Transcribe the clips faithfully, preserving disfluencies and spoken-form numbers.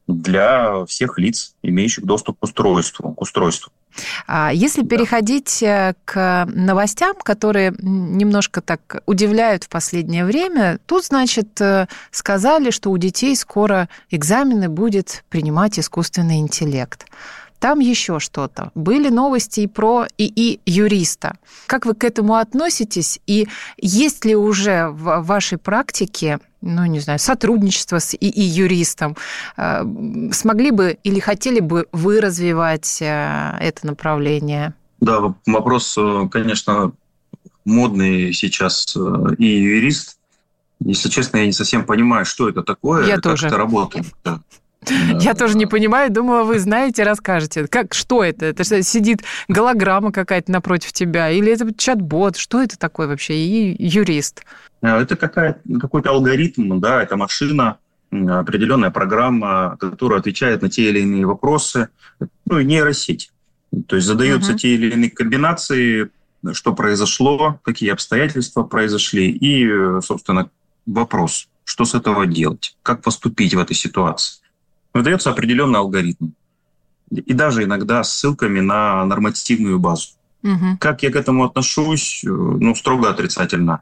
для всех лиц, имеющих доступ к устройству. К устройству. Если переходить к новостям, которые немножко так удивляют в последнее время, тут, значит, сказали, что у детей скоро экзамены будет принимать искусственный интеллект. Там еще что-то. Были новости и про ИИ-юриста. Как вы к этому относитесь? И есть ли уже в вашей практике, ну, не знаю, сотрудничество с ИИ-юристом? Смогли бы или хотели бы вы развивать это направление? Да, вопрос, конечно, модный сейчас ИИ-юрист. Если честно, я не совсем понимаю, что это такое, я как тоже. это работает. Я тоже не понимаю, думала, вы знаете, расскажете. Как, что это? Это что, сидит голограмма какая-то напротив тебя? Или это чат-бот? Что это такое вообще? И юрист? Это какая, какой-то алгоритм, да, это машина, определенная программа, которая отвечает на те или иные вопросы. Ну, и нейросеть. То есть задаются uh-huh. те или иные комбинации, что произошло, какие обстоятельства произошли, и, собственно, вопрос, что с этого делать, как поступить в этой ситуации. Выдается определенный алгоритм. И даже иногда с ссылками на нормативную базу. Угу. Как я к этому отношусь? Ну, строго отрицательно.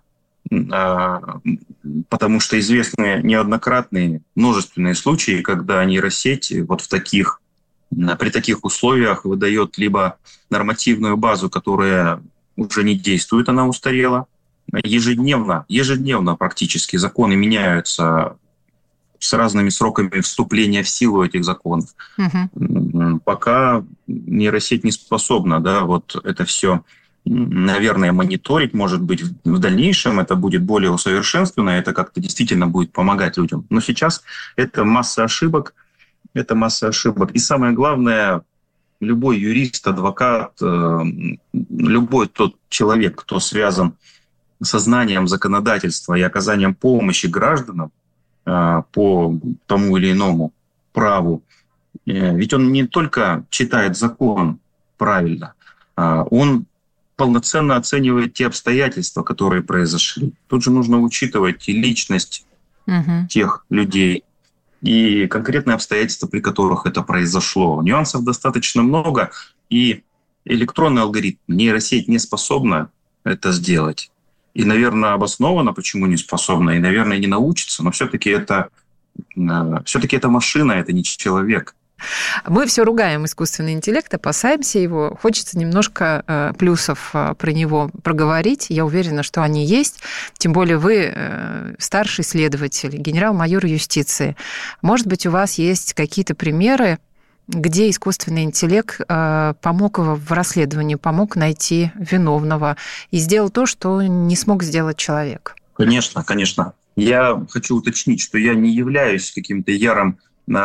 Потому что известны неоднократные множественные случаи, когда нейросеть вот в таких, при таких условиях выдает либо нормативную базу, которая уже не действует, она устарела. Ежедневно, ежедневно практически законы меняются с разными сроками вступления в силу этих законов. Угу. Пока нейросеть не способна, да, вот это все, наверное, мониторить, может быть, в дальнейшем это будет более усовершенствовано, это как-то действительно будет помогать людям. Но сейчас это масса ошибок, это масса ошибок. И самое главное, любой юрист, адвокат, любой тот человек, кто связан со знанием законодательства и оказанием помощи гражданам, по тому или иному праву. Ведь он не только читает закон правильно, он полноценно оценивает те обстоятельства, которые произошли. Тут же нужно учитывать и личность угу. тех людей, и конкретные обстоятельства, при которых это произошло. Нюансов достаточно много, и электронный алгоритм, нейросеть не способна это сделать. И, наверное, обоснованно, почему не способна, и, наверное, не научится, но все-таки это, все-таки это машина, это не человек. Мы все ругаем искусственный интеллект, опасаемся его. Хочется немножко плюсов про него проговорить. Я уверена, что они есть. Тем более вы старший следователь, генерал-майор юстиции. Может быть, у вас есть какие-то примеры, где искусственный интеллект помог в расследовании, помог найти виновного и сделал то, что не смог сделать человек? Конечно, конечно. Я хочу уточнить, что я не являюсь каким-то ярым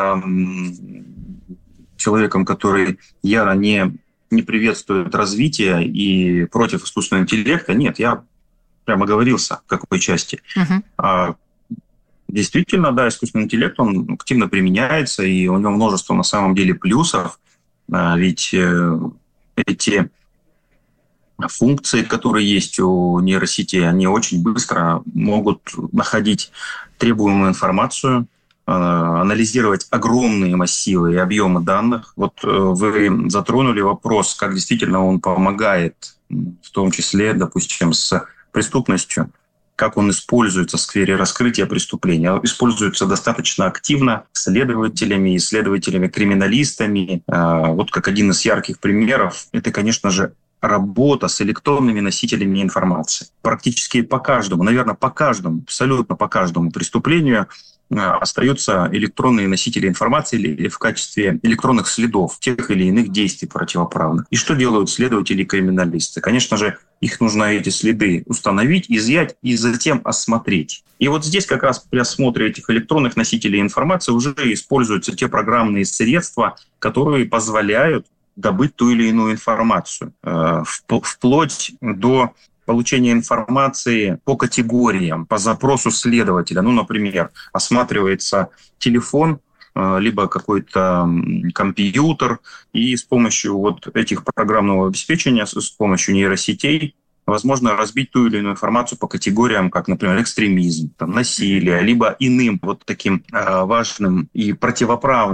человеком, который яро не, не приветствует развитие и против искусственного интеллекта. Нет, я прямо говорился, в какой части. Uh-huh. Действительно, да, искусственный интеллект, он активно применяется, и у него множество на самом деле плюсов, ведь эти функции, которые есть у нейросети, они очень быстро могут находить требуемую информацию, анализировать огромные массивы и объемы данных. Вот вы затронули вопрос, как действительно он помогает, в том числе, допустим, с преступностью, как он используется в сфере раскрытия преступления. Используется достаточно активно следователями, исследователями-криминалистами. Вот как один из ярких примеров, это, конечно же, работа с электронными носителями информации. Практически по каждому, наверное, по каждому, абсолютно по каждому преступлению остаются электронные носители информации или в качестве электронных следов тех или иных действий противоправных. И что делают следователи и криминалисты? Конечно же, их нужно эти следы установить, изъять и затем осмотреть. И вот здесь как раз при осмотре этих электронных носителей информации уже используются те программные средства, которые позволяют добыть ту или иную информацию, вплоть до получения информации по категориям, по запросу следователя. Ну, например, осматривается телефон, либо какой-то компьютер, и с помощью вот этих программного обеспечения, с помощью нейросетей возможно разбить ту или иную информацию по категориям, как, например, экстремизм, там, насилие, либо иным вот таким важным и противоправным